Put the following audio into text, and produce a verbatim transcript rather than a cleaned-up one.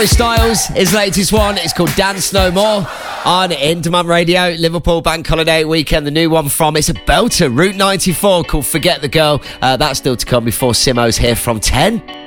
Harry Styles, his latest one, it's called Dance No More on In Demand Radio. Liverpool Bank Holiday Weekend, the new one from, it's a belter, Route ninety-four, called Forget the Girl. Uh, that's still to come before Simo's here from ten.